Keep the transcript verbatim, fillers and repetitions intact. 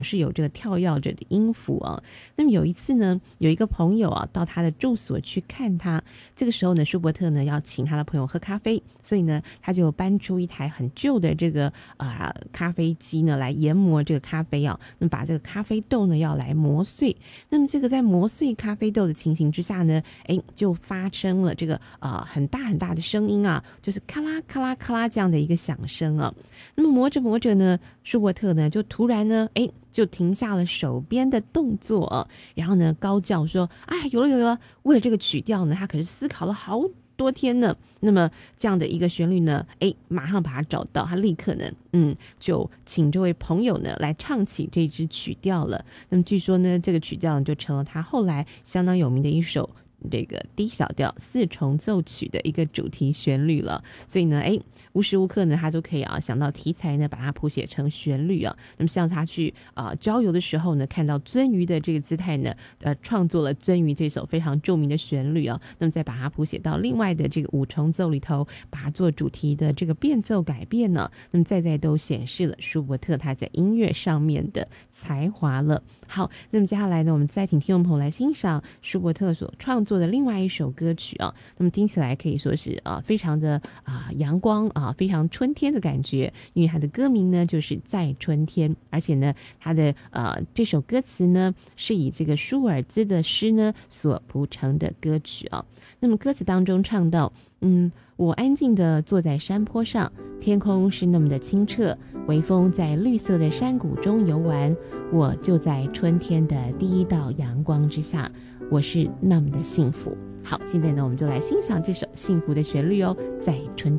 是有这个跳跃着的音符啊。那么有一次呢，有一个朋友啊到他的住所去看他，这个时候呢，舒伯特呢要请他的朋友喝咖啡，所以呢，他就搬出一台很旧的这个啊、呃、咖啡机呢来研磨这个咖啡啊，那么把这个咖啡豆呢要来磨碎。那么这个在磨碎咖啡豆的情形之下呢，哎，就发生了这个呃很大很大的声音啊，就是咔啦咔啦咔啦这样的一个响声啊。那么磨着磨着呢，舒伯特呢就突然呢，哎，就停下了手边的动作啊，然后呢高叫说：“哎，有了有了！”为了这个曲调呢，他可是思考了好多天呢。那么这样的一个旋律呢，哎，马上把它找到，他立刻呢，嗯，就请这位朋友呢来唱起这支曲调了。那么据说呢，这个曲调就成了他后来相当有名的一首这个 D 小调四重奏曲的一个主题旋律了。所以呢，哎，无时无刻呢，他都可以啊想到题材呢，把它谱写成旋律啊。那么像他去啊、呃、郊游的时候呢，看到鳟鱼的这个姿态呢，呃，创作了鳟鱼这首非常著名的旋律啊。那么再把它谱写到另外的这个五重奏里头，把它做主题的这个变奏改变呢，那么再再都显示了舒伯特他在音乐上面的才华了。好，那么接下来呢，我们再请听众朋友来欣赏舒伯特所创作的另外一首歌曲啊。那么听起来可以说是啊、呃、非常的啊、呃、阳光啊，非常春天的感觉，因为它的歌名呢就是在春天，而且呢它的呃这首歌词呢是以这个舒尔兹的诗呢所谱成的歌曲啊。那么歌词当中唱到，嗯，我安静地坐在山坡上，天空是那么的清澈，微风在绿色的山谷中游玩，我就在春天的第一道阳光之下，我是那么的幸福。好，现在呢，我们就来欣赏这首幸福的旋律哦，在春天。